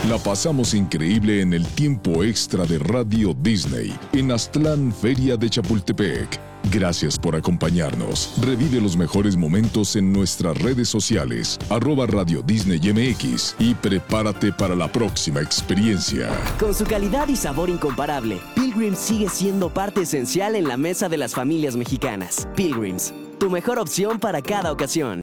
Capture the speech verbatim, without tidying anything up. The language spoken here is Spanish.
La pasamos increíble en el tiempo extra de Radio Disney en Aztlán, Feria de Chapultepec. Gracias por acompañarnos. Revive los mejores momentos en nuestras redes sociales, arroba Radio Disney M X, y prepárate para la próxima experiencia. Con su calidad y sabor incomparable, Pilgrims sigue siendo parte esencial en la mesa de las familias mexicanas. Pilgrims, tu mejor opción para cada ocasión.